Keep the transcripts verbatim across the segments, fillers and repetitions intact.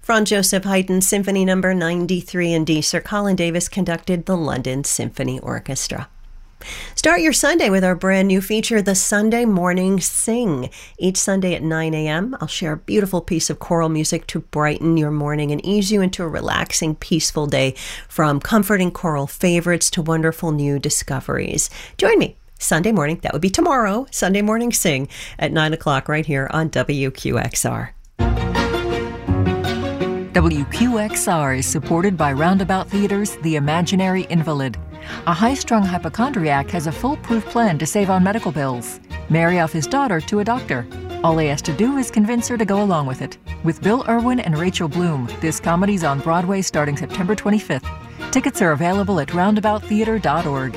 Franz Joseph Haydn Symphony Number ninety-three in D. Sir Colin Davis conducted the London Symphony Orchestra. Start your Sunday with our brand new feature, the Sunday Morning Sing. Each Sunday at nine a.m., I'll share a beautiful piece of choral music to brighten your morning and ease you into a relaxing, peaceful day, from comforting choral favorites to wonderful new discoveries. Join me Sunday morning, that would be tomorrow, Sunday Morning Sing at nine o'clock right here on W Q X R. W Q X R is supported by Roundabout Theater's The Imaginary Invalid. A high-strung hypochondriac has a foolproof plan to save on medical bills. Marry off his daughter to a doctor. All he has to do is convince her to go along with it. With Bill Irwin and Rachel Bloom, this comedy's on Broadway starting September twenty-fifth. Tickets are available at roundabout theater dot org.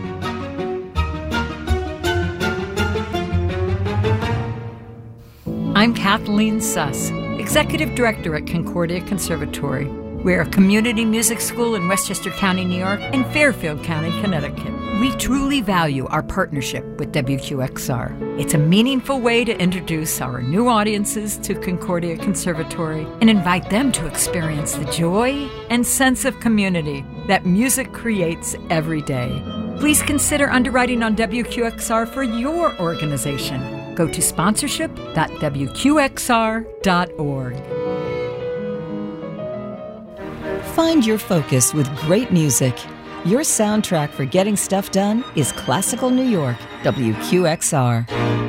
I'm Kathleen Suss, Executive Director at Concordia Conservatory. We're a community music school in Westchester County, New York, and Fairfield County, Connecticut. We truly value our partnership with W Q X R. It's a meaningful way to introduce our new audiences to Concordia Conservatory and invite them to experience the joy and sense of community that music creates every day. Please consider underwriting on W Q X R for your organization. Go to sponsorship dot w q x r dot org. Find your focus with great music. Your soundtrack for getting stuff done is Classical New York, W Q X R.